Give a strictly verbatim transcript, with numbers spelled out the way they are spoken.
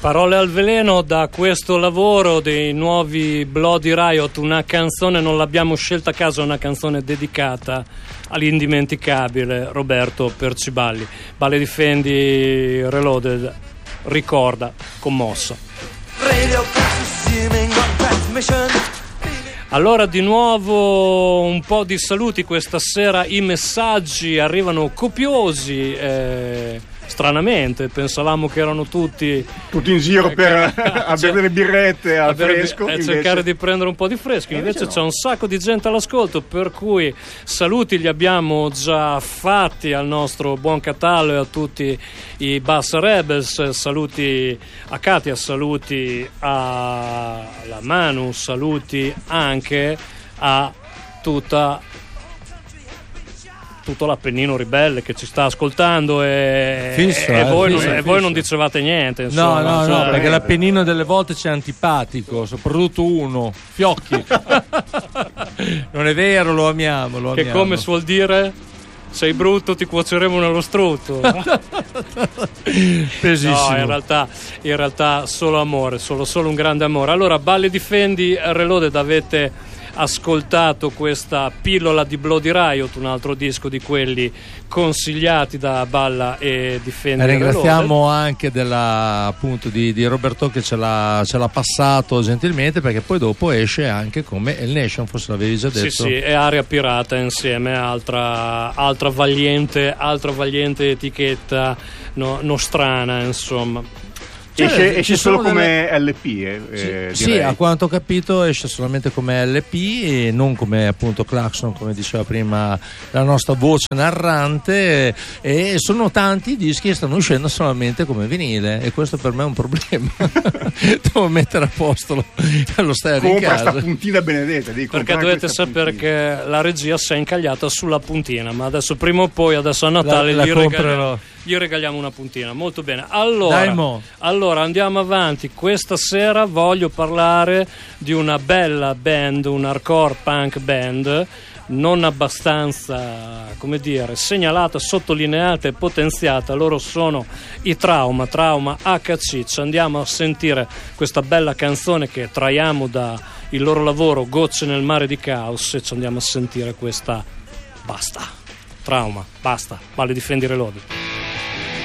Parole al veleno da questo lavoro dei nuovi Bloody Riot, una canzone non l'abbiamo scelta a caso, una canzone dedicata all'indimenticabile Roberto Perciballi. Balle Difendi Reloaded ricorda, commossa. Allora di nuovo un po' di saluti, questa sera i messaggi arrivano copiosi, eh, stranamente pensavamo che erano tutti tutti in giro eh, per a cioè, bere le birrette al a bere, fresco e invece... cercare di prendere un po' di fresco, invece, invece no. C'è un sacco di gente all'ascolto, per cui saluti li abbiamo già fatti al nostro buon Catalo e a tutti i Bass Rebels, saluti a Katia, saluti alla Manu, saluti anche a tutta tutto l'Appennino ribelle che ci sta ascoltando e, fisso, e, eh, voi, fisso, non, e fisso. voi non dicevate niente, insomma, no no cioè, no perché l'Appennino delle volte c'è antipatico, soprattutto uno Fiocchi. Non è vero, lo amiamo, lo che amiamo. come suol dire, sei brutto, ti cuoceremo nello strutto. Pesissimo. No, in realtà, in realtà solo amore, solo, solo un grande amore. Allora, Balle Difendi Reloaded, avete ascoltato questa pillola di Bloody Riot, un altro disco di quelli consigliati da Balla e Difendi. E ringraziamo anche della, appunto di, di Roberto che ce l'ha, ce l'ha passato gentilmente, perché poi dopo esce anche come El Nation, forse l'avevi già detto. Sì sì, e Aria Pirata insieme, altra, altra vagliente altra vagliente etichetta no, nostrana, insomma. Cioè, esce, esce solo come delle... L P, eh, sì, eh, sì, a quanto ho capito esce solamente come L P e non come appunto Claxon, come diceva prima la nostra voce narrante, e sono tanti i dischi che stanno uscendo solamente come vinile, e questo per me è un problema. Devo mettere a posto lo, lo stereo in casa. Compra sta puntina benedetta, devi perché dovete sapere puntina. Che la regia si è incagliata sulla puntina, ma adesso prima o poi, adesso a Natale la, gli, la regaliamo, gli regaliamo una puntina. Molto bene, allora, Dai, allora andiamo avanti. Questa sera voglio parlare di una bella band, un hardcore punk band non abbastanza, come dire, segnalata, sottolineata e potenziata. Loro sono i Trauma, Trauma acca ci. Ci andiamo a sentire questa bella canzone che traiamo da il loro lavoro Gocce nel mare di caos, e ci andiamo a sentire questa Basta Trauma, basta, Balle Difendi Reloaded.